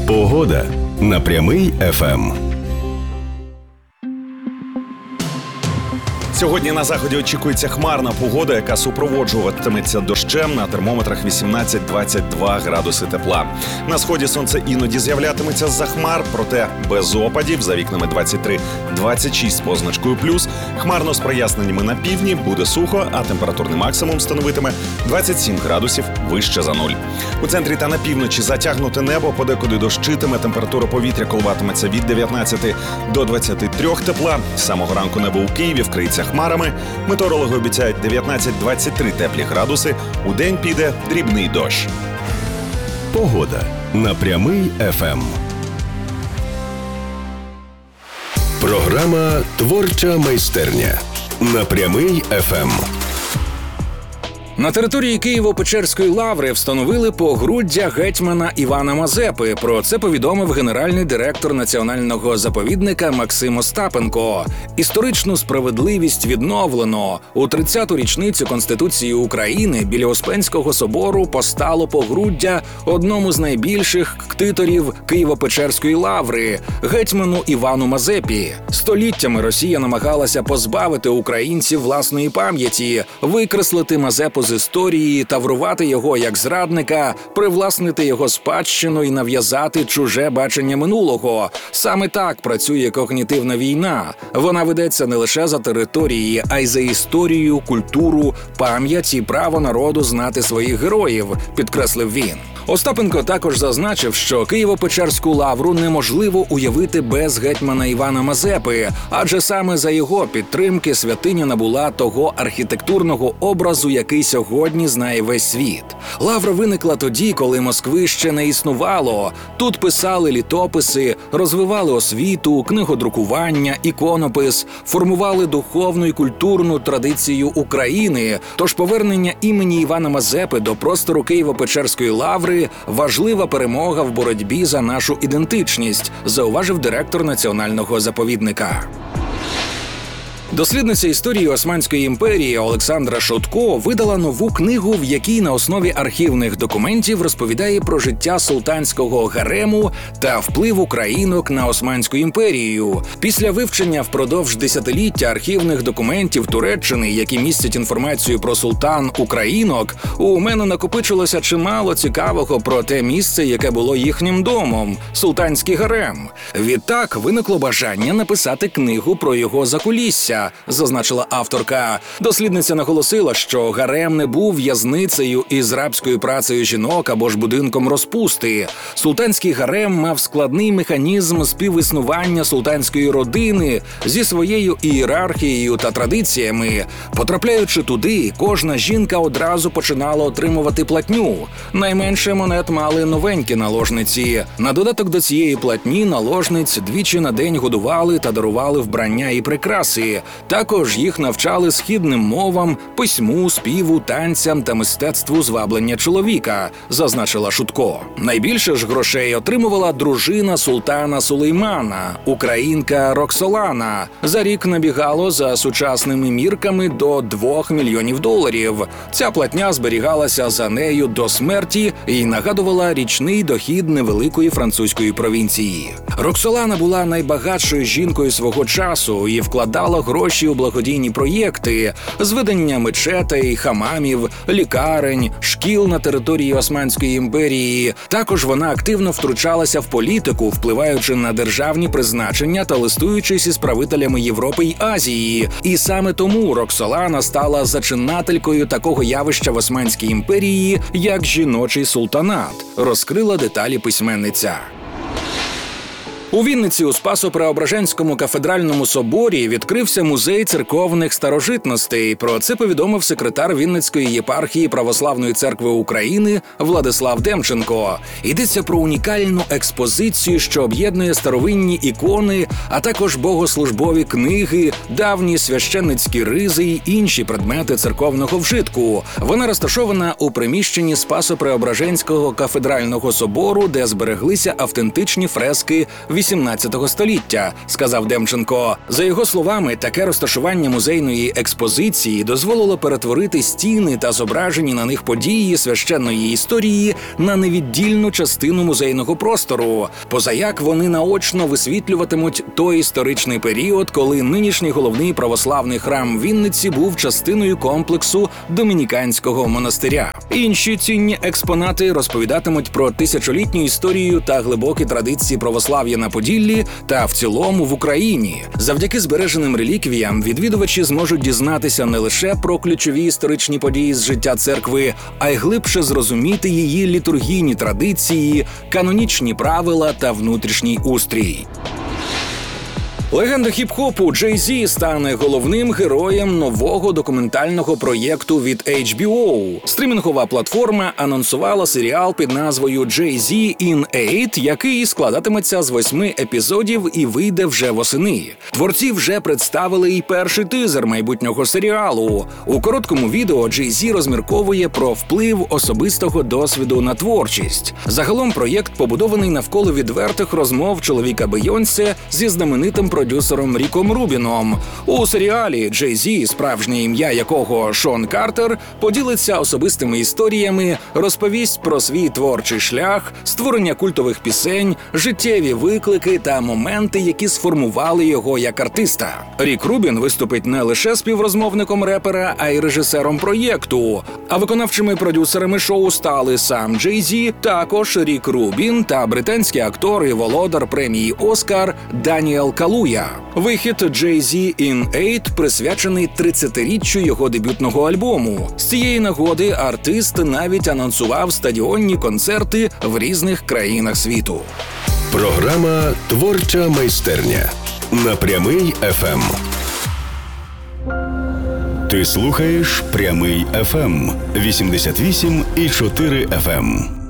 Погода на Прямий ФМ. Сьогодні на заході очікується хмарна погода, яка супроводжуватиметься дощем, на термометрах 18-22 градуси тепла. На сході сонце іноді з'являтиметься з-за хмар, проте без опадів, за вікнами 23-26 з позначкою плюс. Хмарно з проясненнями на півдні, буде сухо, а температурний максимум становитиме 27 градусів вище за нуль. У центрі та на півночі затягнуте небо, подекуди дощитиме, температура повітря коливатиметься від 19 до 23 тепла. З самого ранку небо у Києві вкриється хмарами. Метеорологи обіцяють 19-23 теплі градуси. Удень піде дрібний дощ. Погода на Прямий ФМ. Програма «Творча майстерня» на Прямий ФМ. На території Києво-Печерської лаври встановили погруддя гетьмана Івана Мазепи. Про це повідомив генеральний директор національного заповідника Максим Остапенко. Історичну справедливість відновлено. У 30-ту річницю Конституції України біля Успенського собору постало погруддя одному з найбільших ктиторів Києво-Печерської лаври – гетьману Івану Мазепі. Століттями Росія намагалася позбавити українців власної пам'яті, викреслити Мазепу з історії, таврувати його як зрадника, привласнити його спадщину і нав'язати чуже бачення минулого. Саме так працює когнітивна війна. Вона ведеться не лише за території, а й за історію, культуру, пам'ять і право народу знати своїх героїв, підкреслив він. Остапенко також зазначив, що Києво-Печерську лавру неможливо уявити без гетьмана Івана Мазепи, адже саме за його підтримки святиня набула того архітектурного образу, який сьогодні знає весь світ. Лавра виникла тоді, коли Москви ще не існувало. Тут писали літописи, розвивали освіту, книгодрукування, іконопис, формували духовну і культурну традицію України. Тож повернення імені Івана Мазепи до простору Києво-Печерської лаври – важлива перемога в боротьбі за нашу ідентичність, зауважив директор національного заповідника. Дослідниця історії Османської імперії Олександра Шутко видала нову книгу, в якій на основі архівних документів розповідає про життя султанського гарему та вплив українок на Османську імперію. Після вивчення впродовж десятиліття архівних документів Туреччини, які містять інформацію про султан-українок, у мене накопичилося чимало цікавого про те місце, яке було їхнім домом – султанський гарем. Відтак виникло бажання написати книгу про його закулісся, зазначила авторка. Дослідниця наголосила, що гарем не був в'язницею із рабською працею жінок або ж будинком розпусти. Султанський гарем мав складний механізм співіснування султанської родини зі своєю ієрархією та традиціями. Потрапляючи туди, кожна жінка одразу починала отримувати платню. Найменше монет мали новенькі наложниці. На додаток до цієї платні наложниць двічі на день годували та дарували вбрання і прикраси. Також їх навчали східним мовам, письму, співу, танцям та мистецтву зваблення чоловіка, зазначила Шутко. Найбільше ж грошей отримувала дружина султана Сулеймана, українка Роксолана. За рік набігало за сучасними мірками до $2 мільйонів. Ця платня зберігалася за нею до смерті і нагадувала річний дохід невеликої французької провінції. Роксолана була найбагатшою жінкою свого часу і вкладала гроші у благодійні проєкти, зведення мечетей, хамамів, лікарень, шкіл на території Османської імперії. Також вона активно втручалася в політику, впливаючи на державні призначення та листуючись із правителями Європи й Азії. І саме тому Роксолана стала зачинателькою такого явища в Османській імперії, як жіночий султанат, розкрила деталі письменниця. У Вінниці у Спасо-Преображенському кафедральному соборі відкрився музей церковних старожитностей. Про це повідомив секретар Вінницької єпархії Православної церкви України Владислав Демченко. Йдеться про унікальну експозицію, що об'єднує старовинні ікони, а також богослужбові книги, давні священницькі ризи й інші предмети церковного вжитку. Вона розташована у приміщенні Спасо-Преображенського кафедрального собору, де збереглися автентичні фрески XVIII століття, сказав Демченко. За його словами, таке розташування музейної експозиції дозволило перетворити стіни та зображені на них події священної історії на невіддільну частину музейного простору, позаяк вони наочно висвітлюватимуть той історичний період, коли нинішній головний православний храм Вінниці був частиною комплексу домініканського монастиря. Інші цінні експонати розповідатимуть про тисячолітню історію та глибокі традиції православ'я на Поділлі та в цілому в Україні. Завдяки збереженим реліквіям відвідувачі зможуть дізнатися не лише про ключові історичні події з життя церкви, а й глибше зрозуміти її літургійні традиції, канонічні правила та внутрішній устрій. Легенда хіп-хопу Jay-Z стане головним героєм нового документального проєкту від HBO. Стрімінгова платформа анонсувала серіал під назвою Jay-Z in 8, який складатиметься з 8 епізодів і вийде вже восени. Творці вже представили і перший тизер майбутнього серіалу. У короткому відео Jay-Z розмірковує про вплив особистого досвіду на творчість. Загалом проєкт побудований навколо відвертих розмов чоловіка Бейонсе зі знаменитим продюсером Ріком Рубіном. У серіалі Jay-Z, справжнє ім'я якого Шон Картер, поділиться особистими історіями, розповість про свій творчий шлях, створення культових пісень, життєві виклики та моменти, які сформували його як артиста. Рік Рубін виступить не лише співрозмовником репера, а й режисером проєкту. А виконавчими продюсерами шоу стали сам Jay-Z, також Рік Рубін та британський актор і володар премії «Оскар» Даніел Калуя. Вихід Jay-Z in 8 присвячений 30-річчю його дебютного альбому. З цієї нагоди артист навіть анонсував стадіонні концерти в різних країнах світу. Програма «Творча майстерня» на Прямий ФМ. Ти слухаєш Прямий ФМ 88,4 FM.